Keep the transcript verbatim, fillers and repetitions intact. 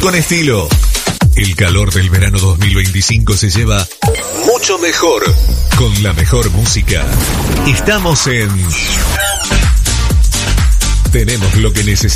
con estilo. El calor del verano dos mil veinticinco se lleva mucho mejor con la mejor música. Estamos en... Tenemos lo que necesitamos.